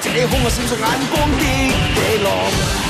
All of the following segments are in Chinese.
这空我閃爍眼光的野狼。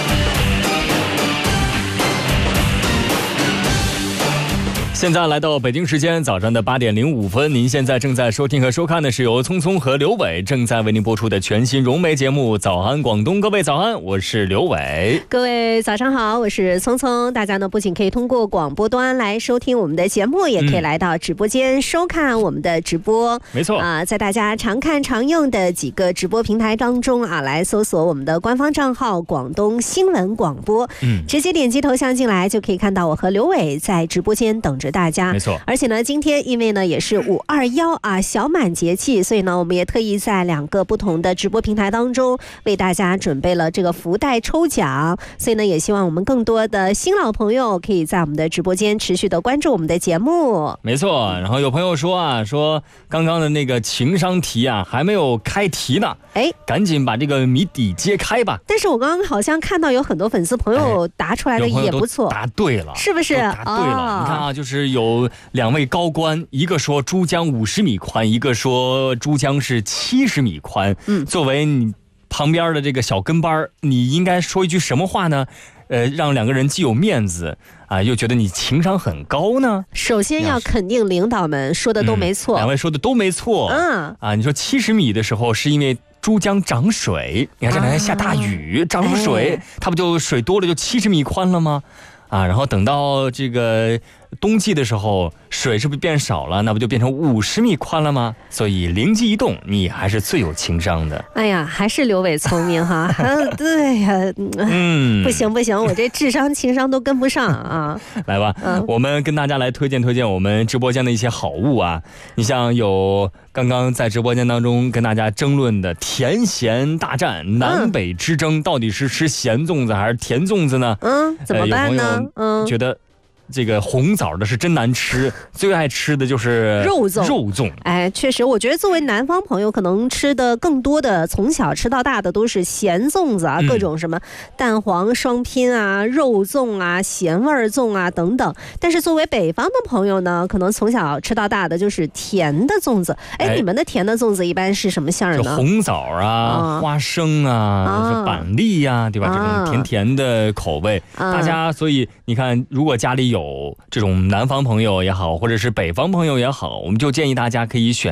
现在来到北京时间早上的8点05分，您现在正在收听和收看的是由聪聪和刘伟正在为您播出的全新融媒节目《早安广东》。各位早安，我是刘伟。 各位早上好，我是聪聪。大家呢不仅可以通过广播端来收听我们的节目，也可以来到直播间收看我们的直播。 没错在大家常看常用的几个直播平台当中来搜索我们的官方账号广东新闻广播，直接点击头像进来就可以看到我和刘伟在直播间等着大家。 没错， 而且呢今天因为呢也是521小满节气，所以呢我们也特意在2个不同的直播平台当中为大家准备了这个福袋抽奖，所以呢也希望我们更多的新老朋友可以在我们的直播间持续的关注我们的节目。 没错，然后有朋友说说刚刚的那个情商题还没有开题呢，赶紧把这个谜底揭开吧。 但是我刚刚好像看到有很多粉丝朋友答出来的也不错， 答对了， 是不是？ 答对了，你看就是有2位高官，一个说珠江50米宽，一个说珠江是70米宽。作为你旁边的这个小跟班，你应该说一句什么话呢？让2个人既有面子又觉得你情商很高呢？ 首先要肯定领导们说的都没错 ，2位说的都没错。你说70米的时候是因为珠江涨水，你看这2天下大雨，涨水，它不就水多了就70米宽了吗？然后等到这个冬季的时候，水是不是变少了？那不就变成50米宽了吗？所以灵机一动，你还是最有情商的。 哎呀，还是刘伟聪明哈。对呀，不行，我这智商情商都跟不上啊。 来吧，我们跟大家来推荐我们直播间的一些好物啊。你像有刚刚在直播间当中跟大家争论的甜咸大战，南北之争，到底是吃咸粽子还是甜粽子呢？ 怎么办呢？ 觉得这个红枣的是真难吃，最爱吃的就是肉粽。 确实，我觉得作为南方朋友，可能吃的更多的，从小吃到大的都是咸粽子各种什么蛋黄双拼肉粽咸味粽等等。但是作为北方的朋友呢，可能从小吃到大的就是甜的粽子。你们的甜的粽子一般是什么馅儿呢？ 红枣花生板栗对吧？这种甜甜的口味，大家所以你看，如果家里有这种南方朋友也好，或者是北方朋友也好，我们就建议大家可以选